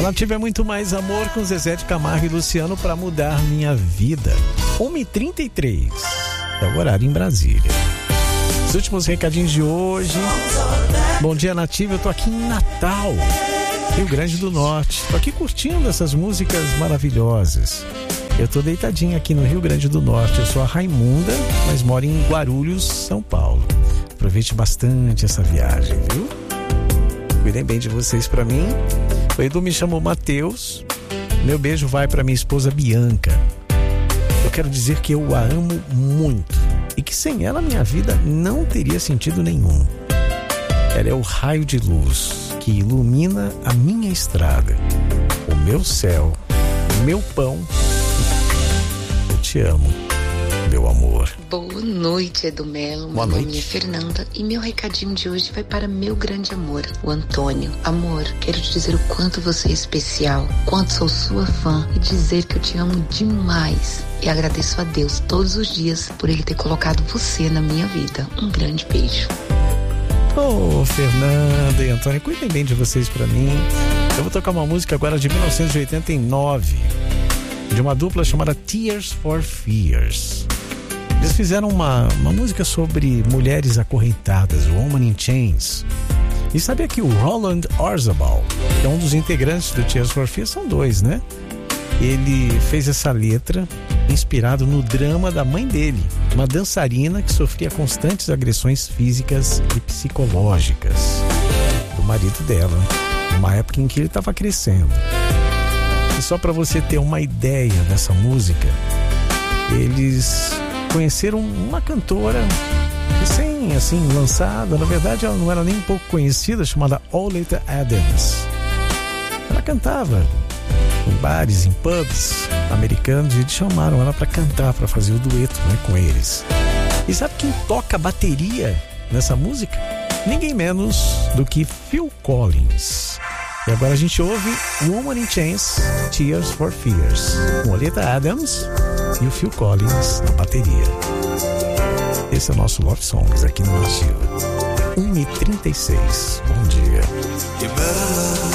Nativa é muito mais amor com Zezé de Camargo e Luciano para mudar minha vida. 1h33 é o horário em Brasília. Os últimos recadinhos de hoje. Bom dia, Nativa. Eu tô aqui em Natal, Rio Grande do Norte. Tô aqui curtindo essas músicas maravilhosas. Eu tô deitadinha aqui no Rio Grande do Norte. Eu sou a Raimunda, mas moro em Guarulhos, São Paulo. Aproveite bastante essa viagem, viu? Cuidem bem de vocês pra mim. O Edu me chamou Matheus. Meu beijo vai pra minha esposa Bianca. Eu quero dizer que eu a amo muito e que sem ela minha vida não teria sentido nenhum. Ela é o raio de luz que ilumina a minha estrada, o meu céu, o meu pão. Eu te amo, meu amor. Boa noite, Edu Melo. Meu nome é Fernanda e meu recadinho de hoje vai para meu grande amor, o Antônio. Amor, quero te dizer o quanto você é especial, quanto sou sua fã e dizer que eu te amo demais. E agradeço a Deus todos os dias por Ele ter colocado você na minha vida. Um grande beijo. Oh, Fernanda e Antônio, cuidem bem de vocês pra mim. Eu vou tocar uma música agora de 1989, de uma dupla chamada Tears for Fears. Eles fizeram uma música sobre mulheres acorrentadas, Woman in Chains. E sabia que o Roland Orzabal, que é um dos integrantes do Tears for Fears, são dois, né? Ele fez essa letra inspirado no drama da mãe dele, uma dançarina que sofria constantes agressões físicas e psicológicas do marido dela, numa época em que ele estava crescendo. E só para você ter uma ideia dessa música, eles conheceram uma cantora recém assim lançada, na verdade ela não era nem um pouco conhecida, chamada Oleta Adams. Ela cantava em bares, em pubs americanos, e eles chamaram ela para cantar, para fazer o dueto, né, com eles. E sabe quem toca bateria nessa música? Ninguém menos do que Phil Collins. E agora a gente ouve Woman in Chains, Tears for Fears, com Oleta Adams e o Phil Collins na bateria. Esse é o nosso Love Songs aqui no Nativa. 1h36. Bom dia.